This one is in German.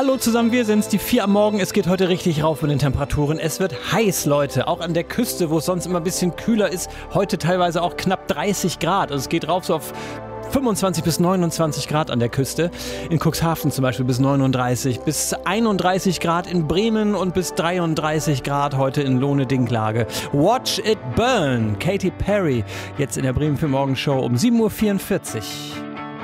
Hallo zusammen, wir sind's, die 4 am Morgen. Es geht heute richtig rauf mit den Temperaturen. Es wird heiß, Leute. Auch an der Küste, wo es sonst immer ein bisschen kühler ist. Heute teilweise auch knapp 30 Grad. Also es geht rauf so auf 25 bis 29 Grad an der Küste. In Cuxhaven zum Beispiel bis 39, bis 31 Grad in Bremen und bis 33 Grad heute in Lohne-Dinklage. Watch It Burn, Katy Perry, jetzt in der Bremen 4 Morgen Show um 7.44 Uhr.